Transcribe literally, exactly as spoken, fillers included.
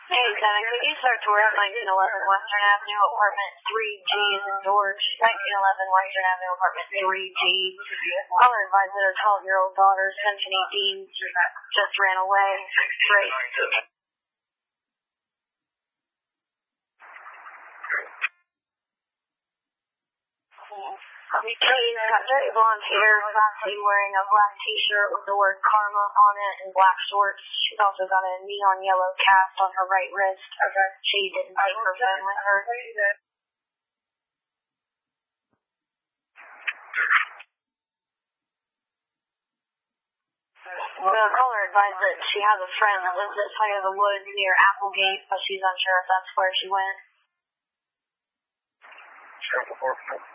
Hey, Kevin, could you search where at nineteen eleven Western Avenue, apartment three G in George? nineteen eleven Western Avenue, apartment three G. Caller advised that her twelve-year-old daughter, Symphony Dean, just ran away. Great. He's got dirty blonde hair, classy, wearing a black t-shirt with the word karma on it and black shorts. She's also got a neon yellow cast on her right wrist. Okay. She didn't take her phone with her. The caller advised that she has a friend that lives at side of the woods near Applegate, but she's unsure if that's where she went. Sure, before.